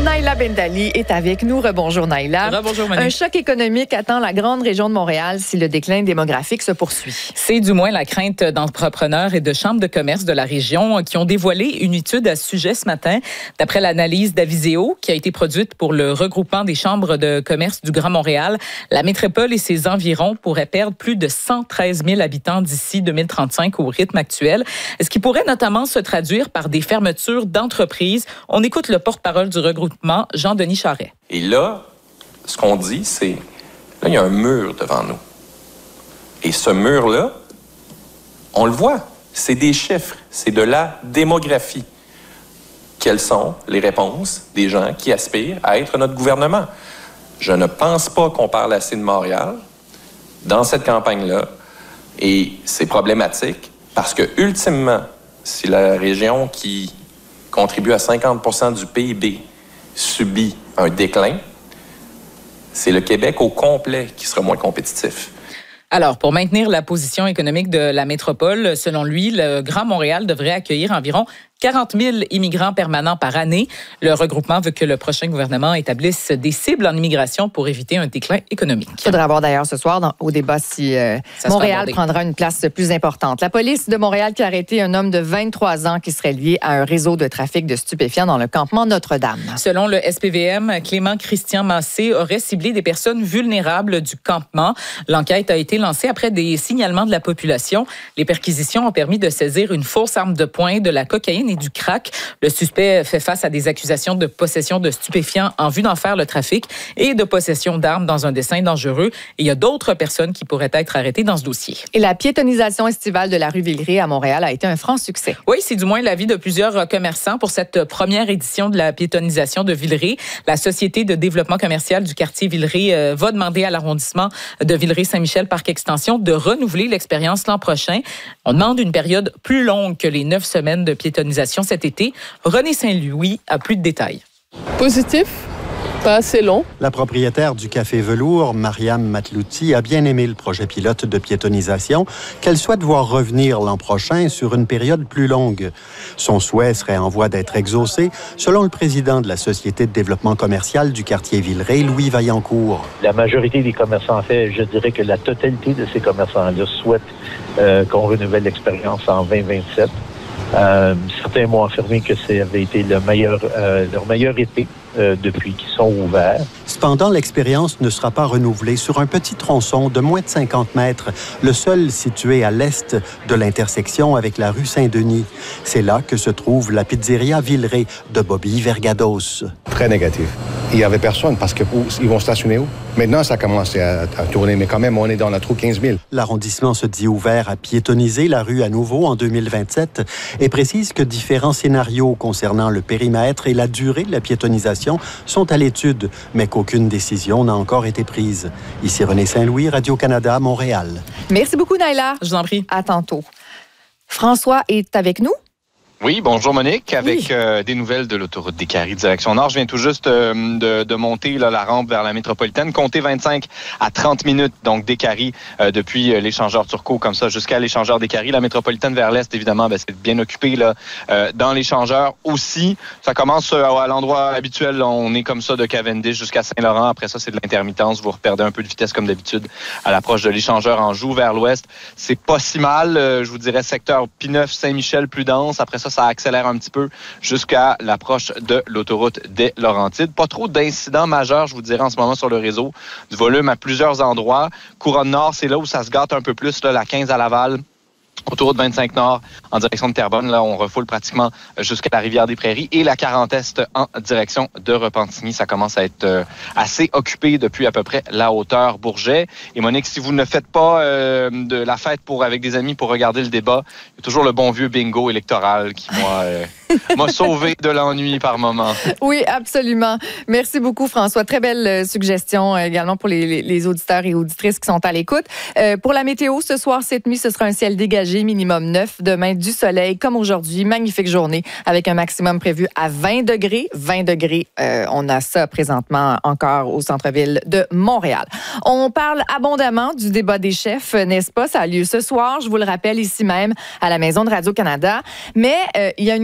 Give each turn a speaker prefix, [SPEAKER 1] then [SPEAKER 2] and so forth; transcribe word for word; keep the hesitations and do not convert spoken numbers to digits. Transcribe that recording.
[SPEAKER 1] Naïla Bendali est avec nous. Rebonjour Naïla.
[SPEAKER 2] Rebonjour Manu.
[SPEAKER 1] Un choc économique attend la grande région de Montréal si le déclin démographique se poursuit.
[SPEAKER 2] C'est du moins la crainte d'entrepreneurs et de chambres de commerce de la région qui ont dévoilé une étude à ce sujet ce matin. D'après l'analyse d'Aviseo qui a été produite pour le regroupement des chambres de commerce du Grand Montréal, la métropole et ses environs pourraient perdre plus de cent treize mille habitants d'ici deux mille trente-cinq au rythme actuel, ce qui pourrait notamment se traduire par des fermetures d'entreprises. On écoute le porte-parole du regroupement, Jean-Denis Charret.
[SPEAKER 3] Et là, ce qu'on dit, c'est, là, il y a un mur devant nous. Et ce mur-là, on le voit, c'est des chiffres, c'est de la démographie. Quelles sont les réponses des gens qui aspirent à être notre gouvernement? Je ne pense pas qu'on parle assez de Montréal dans cette campagne-là. Et c'est problématique parce que, ultimement, si la région qui contribue à cinquante pour cent du P I B subit un déclin, c'est le Québec au complet qui sera moins compétitif.
[SPEAKER 2] Alors, pour maintenir la position économique de la métropole, selon lui, le Grand Montréal devrait accueillir environ quarante mille immigrants permanents par année. Le regroupement veut que le prochain gouvernement établisse des cibles en immigration pour éviter un déclin économique.
[SPEAKER 1] Il faudra voir d'ailleurs ce soir dans, au débat si euh, Montréal prendra une place plus importante. La police de Montréal qui a arrêté un homme de vingt-trois ans qui serait lié à un réseau de trafic de stupéfiants dans le campement Notre-Dame.
[SPEAKER 2] Selon le S P V M, Clément Christian Massé aurait ciblé des personnes vulnérables du campement. L'enquête a été lancée après des signalements de la population. Les perquisitions ont permis de saisir une fausse arme de poing, de la cocaïne et du crack. Le suspect fait face à des accusations de possession de stupéfiants en vue d'en faire le trafic et de possession d'armes dans un dessein dangereux. Et il y a d'autres personnes qui pourraient être arrêtées dans ce dossier.
[SPEAKER 1] Et la piétonisation estivale de la rue Villeray à Montréal a été un franc succès.
[SPEAKER 2] Oui, c'est du moins l'avis de plusieurs commerçants pour cette première édition de la piétonisation de Villeray. La Société de développement commercial du quartier Villeray va demander à l'arrondissement de Villeray-Saint-Michel Parc Extension de renouveler l'expérience l'an prochain. On demande une période plus longue que les neuf semaines de piétonisation cet été. René Saint-Louis a plus de détails.
[SPEAKER 4] Positif, pas assez long.
[SPEAKER 5] La propriétaire du Café Velours, Mariam Matlouti, a bien aimé le projet pilote de piétonisation qu'elle souhaite voir revenir l'an prochain sur une période plus longue. Son souhait serait en voie d'être exaucé, selon le président de la Société de développement commercial du quartier Villeray, Louis Vaillancourt.
[SPEAKER 6] La majorité des commerçants, en fait, je dirais que la totalité de ces commerçants-là souhaitent euh, qu'on renouvelle l'expérience en vingt vingt-sept. Euh, certains m'ont affirmé que ça avait été le meilleur, euh, leur meilleur été euh, depuis qu'ils sont ouverts.
[SPEAKER 5] Cependant, l'expérience ne sera pas renouvelée sur un petit tronçon de moins de cinquante mètres, le seul situé à l'est de l'intersection avec la rue Saint-Denis. C'est là que se trouve la pizzeria Villeray de Bobby Vergados.
[SPEAKER 7] Très négatif. Il n'y avait personne parce qu'ils vont stationner où? Maintenant, ça commence à, à tourner, mais quand même, on est dans la trou quinze mille.
[SPEAKER 5] L'arrondissement se dit ouvert à piétoniser la rue à nouveau en deux mille vingt-sept et précise que différents scénarios concernant le périmètre et la durée de la piétonisation sont à l'étude, mais qu'aucune décision n'a encore été prise. Ici René Saint-Louis, Radio-Canada, Montréal.
[SPEAKER 1] Merci beaucoup, Naïla.
[SPEAKER 2] Je vous en prie.
[SPEAKER 1] À tantôt. François est avec nous.
[SPEAKER 8] Oui, bonjour Monique, avec
[SPEAKER 1] oui.
[SPEAKER 8] euh, des nouvelles de l'autoroute Décarie direction Nord. Je viens tout juste euh, de, de monter là, la rampe vers la métropolitaine. Comptez vingt-cinq à trente minutes, donc Décarie euh, depuis euh, l'échangeur Turcot comme ça jusqu'à l'échangeur Décarie. La métropolitaine vers l'est, évidemment, ben, c'est bien occupé là, euh, dans l'échangeur aussi. Ça commence euh, à l'endroit habituel. Là, on est comme ça de Cavendish jusqu'à Saint-Laurent. Après ça, c'est de l'intermittence. Vous reperdez un peu de vitesse comme d'habitude à l'approche de l'échangeur Anjou vers l'ouest. C'est pas si mal. Euh, je vous dirais secteur P neuf, Saint-Michel plus dense. Après ça, ça accélère un petit peu jusqu'à l'approche de l'autoroute des Laurentides. Pas trop d'incidents majeurs, je vous dirais, en ce moment sur le réseau. Du volume à plusieurs endroits. Couronne Nord, c'est là où ça se gâte un peu plus, là, la quinze à Laval. Autoroute vingt-cinq Nord en direction de Terrebonne. Là, on refoule pratiquement jusqu'à la Rivière-des-Prairies et la quarante Est en direction de Repentigny. Ça commence à être euh, assez occupé depuis à peu près la hauteur Bourget. Et Monique, si vous ne faites pas euh, de la fête pour avec des amis pour regarder le débat, il y a toujours le bon vieux bingo électoral qui, moi, euh, m'a sauvé de l'ennui par moment.
[SPEAKER 1] Oui, absolument. Merci beaucoup, François. Très belle suggestion également pour les, les auditeurs et auditrices qui sont à l'écoute. Euh, pour la météo, ce soir, cette nuit, ce sera un ciel dégagé, minimum neuf. Demain, du soleil, comme aujourd'hui. Magnifique journée avec un maximum prévu à vingt degrés. vingt degrés, euh, on a ça présentement encore au centre-ville de Montréal. On parle abondamment du débat des chefs, n'est-ce pas? Ça a lieu ce soir, je vous le rappelle, ici même, à la Maison de Radio-Canada. Mais euh, il y a une